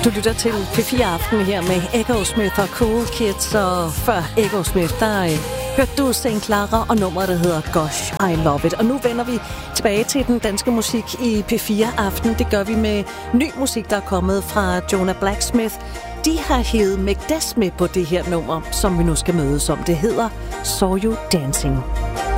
Du lytter til P4 Aften her med Echosmith og Cool Kids, og før Echosmith, der hørte du St. Clara og nummeret, der hedder Gosh, I Love It. Og nu vender vi tilbage til den danske musik i P4 Aften. Det gør vi med ny musik, der er kommet fra Jonah Blacksmith. De har hævet Mc Des med på det her nummer, som vi nu skal mødes om. Det hedder Saw You Dancing.